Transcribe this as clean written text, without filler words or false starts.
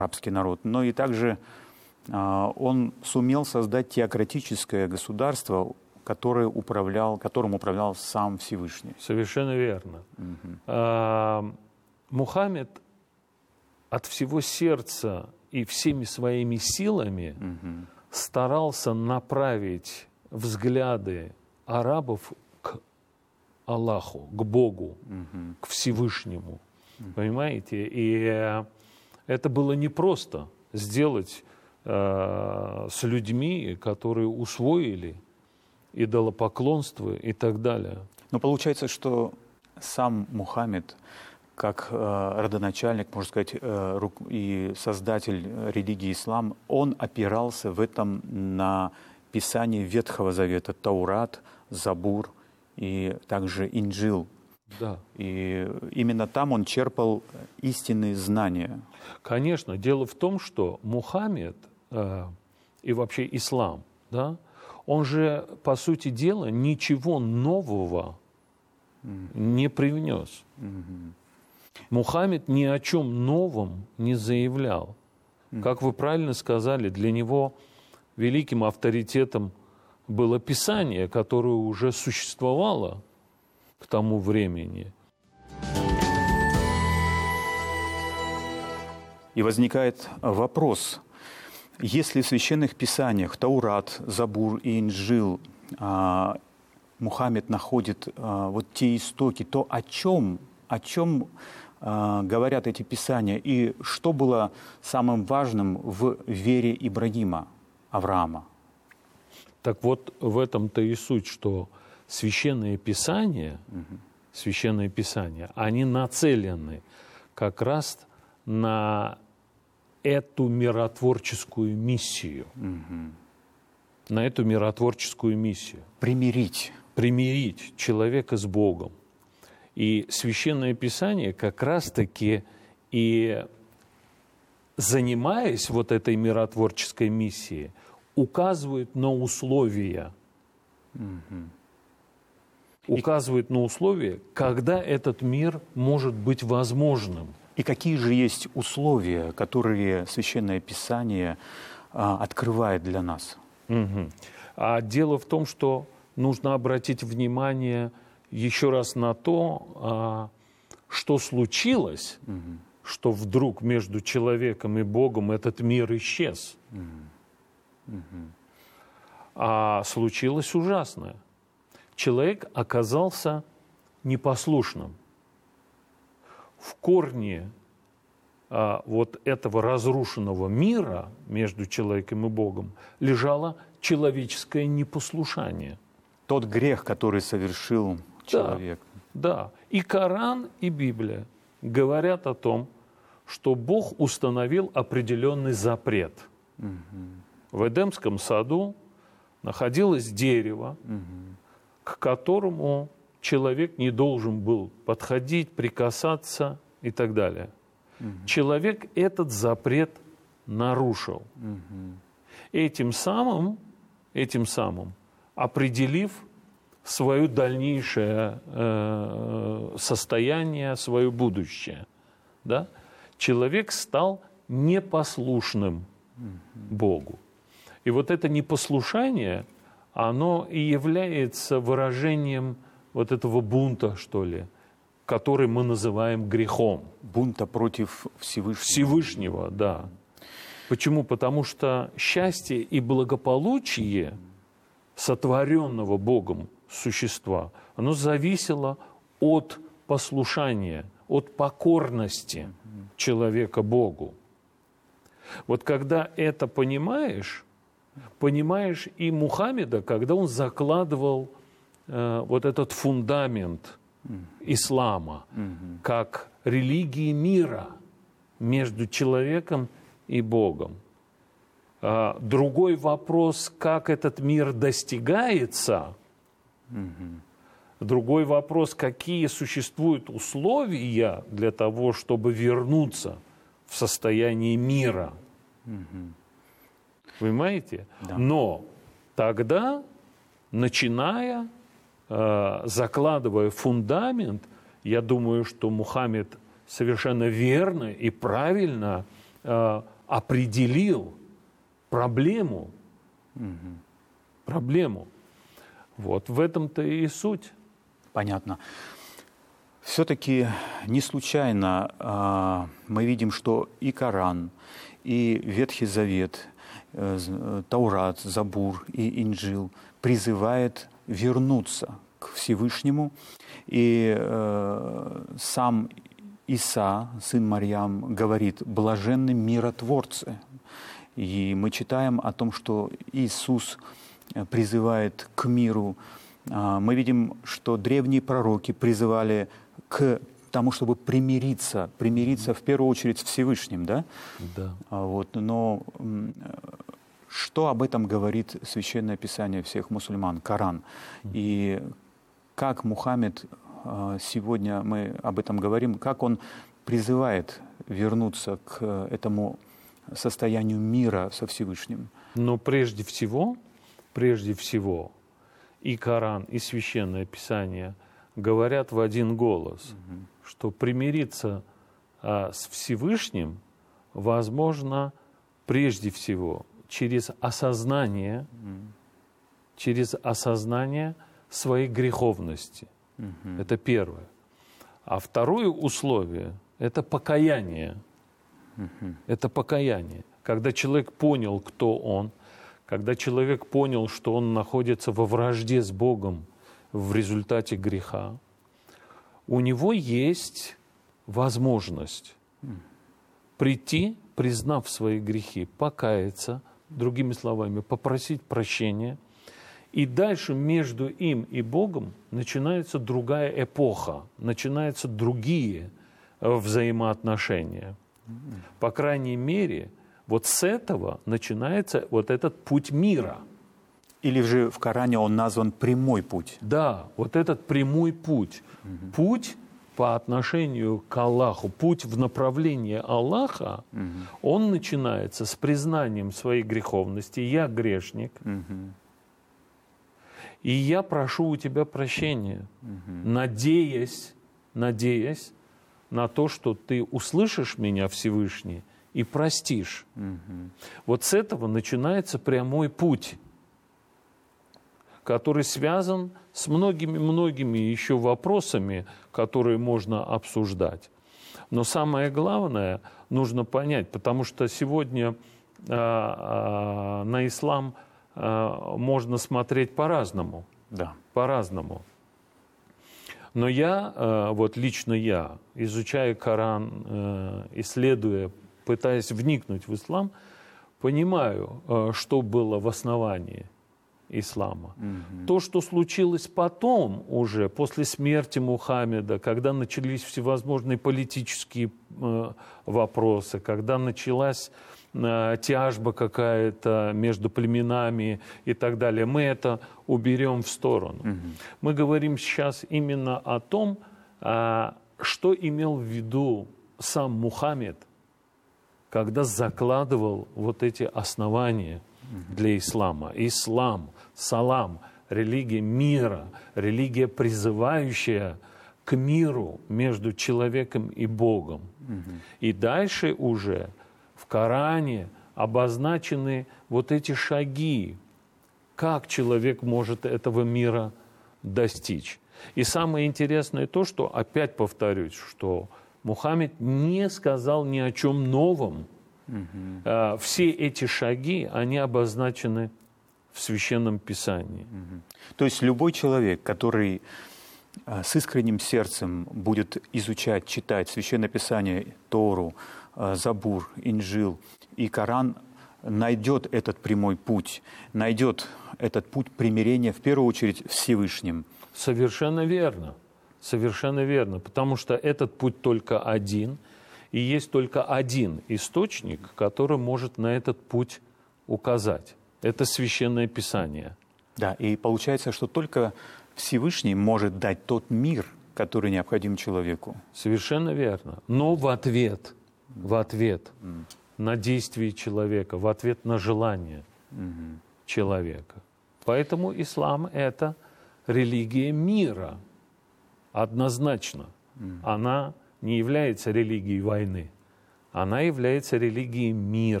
арабский народ, но и также он сумел создать теократическое государство, которым управлял сам Всевышний. Совершенно верно. Мухаммед от всего сердца и всеми своими силами старался направить взгляды арабов к Аллаху, к Богу, к Всевышнему. Понимаете? И это было непросто сделать с людьми, которые усвоили идолопоклонство и так далее. Но получается, что сам Мухаммед, как родоначальник, можно сказать, и создатель религии ислам, он опирался в этом на Писание Ветхого Завета, Таурат, Забур и также Инджил. Да. И именно там он черпал истинные знания. Конечно. Дело в том, что Мухаммед и вообще ислам, да, он же, по сути дела, ничего нового не привнес. Мухаммед ни о чем новом не заявлял. Как вы правильно сказали, для него великим авторитетом было Писание, которое уже существовало к тому времени. И возникает вопрос, если в священных писаниях Таурат, Забур и Инджил Мухаммед находит вот те истоки, то о чем говорят эти писания и что было самым важным в вере Ибрагима, Авраама? Так вот, в этом-то и суть, что священные писания, они нацелены как раз на эту миротворческую миссию. На эту миротворческую миссию. Примирить человека с Богом. И Священное Писание как раз-таки и, занимаясь вот этой миротворческой миссией, указывает на условия. Указывает на условия, когда этот мир может быть возможным. И какие же есть условия, которые Священное Писание открывает для нас? А дело в том, что нужно обратить внимание еще раз на то, что случилось, что вдруг между человеком и Богом этот мир исчез. А случилось ужасное. Человек оказался непослушным. В корне вот этого разрушенного мира между человеком и Богом лежало человеческое непослушание. Тот грех, который совершил человек. Да. И Коран, и Библия говорят о том, что Бог установил определенный запрет. В Эдемском саду находилось дерево, к которому человек не должен был подходить, прикасаться и так далее. Человек этот запрет нарушил. Этим самым определив свое дальнейшее состояние, свое будущее, да? Человек стал непослушным Богу. И вот это непослушание, оно и является выражением вот этого бунта, что ли, который мы называем грехом. Бунта против Всевышнего. Всевышнего, да. Почему? Потому что счастье и благополучие сотворенного Богом существа, оно зависело от послушания, от покорности человека Богу. Вот когда это понимаешь и Мухаммеда, когда он закладывал вот этот фундамент ислама как религии мира между человеком и Богом. Другой вопрос, как этот мир достигается. Другой вопрос, какие существуют условия для того, чтобы вернуться в состояние мира. Понимаете? Да. Но тогда, начиная, закладывая фундамент, я думаю, что Мухаммед совершенно верно и правильно определил проблему. Проблему. Вот в этом-то и суть. Понятно. Все-таки не случайно мы видим, что и Коран, и Ветхий Завет, Таурат, Забур и Инджил призывает вернуться к Всевышнему. И сам Иса, сын Марьям, говорит: «Блаженны миротворцы». И мы читаем о том, что Иисус призывает к миру. Мы видим, что древние пророки призывали к тому, чтобы примириться в первую очередь с Всевышним, да? Да. Вот, но что об этом говорит Священное Писание всех мусульман, Коран? И как Мухаммед, сегодня мы об этом говорим, как он призывает вернуться к этому состоянию мира со Всевышним? Но прежде всего, и Коран, и Священное Писание говорят в один голос, что примириться с Всевышним возможно прежде всего через осознание своей греховности. Это первое. А второе условие – это покаяние. Это покаяние. Когда человек понял, кто он, когда человек понял, что он находится во вражде с Богом в результате греха, у него есть возможность прийти, признав свои грехи, покаяться, другими словами, попросить прощения, и дальше между им и Богом начинается другая эпоха, начинаются другие взаимоотношения. По крайней мере, вот с этого начинается вот этот путь мира. Или же в Коране он назван прямой путь? Да, вот этот прямой путь. Путь по отношению к Аллаху, путь в направлении Аллаха, он начинается с признанием своей греховности. Я грешник, и я прошу у тебя прощения, надеясь на то, что ты услышишь меня, Всевышний, и простишь. Вот с этого начинается прямой путь, который связан с многими еще вопросами, которые можно обсуждать. Но самое главное нужно понять, потому что сегодня на ислам можно смотреть по-разному. Да. По-разному. Но лично я, изучая Коран, исследуя, пытаясь вникнуть в ислам, понимаю, что было в основании ислама. То, что случилось потом, уже после смерти Мухаммеда, когда начались всевозможные политические вопросы, когда началась тяжба какая-то между племенами и так далее, мы это уберем в сторону. Мы говорим сейчас именно о том, что имел в виду сам Мухаммед, когда закладывал вот эти основания для ислама. Ислам, салам, религия мира, религия, призывающая к миру между человеком и Богом. И дальше уже в Коране обозначены вот эти шаги, как человек может этого мира достичь. И самое интересное то, что, опять повторюсь, что Мухаммед не сказал ни о чем новом. Все эти шаги, они обозначены в Священном Писании. То есть любой человек, который с искренним сердцем будет изучать, читать Священное Писание, Тору, Забур, Инджил и Коран, найдет этот прямой путь, найдет этот путь примирения, в первую очередь, Всевышним. Совершенно верно. Совершенно верно. Потому что этот путь только один, и есть только один источник, который может на этот путь указать. Это Священное Писание. Да, и получается, что только Всевышний может дать тот мир, который необходим человеку. Совершенно верно. Но в ответ на действие человека, в ответ на желание человека. Поэтому ислам – это религия мира. Однозначно. Она не является религией войны. она является религией мира.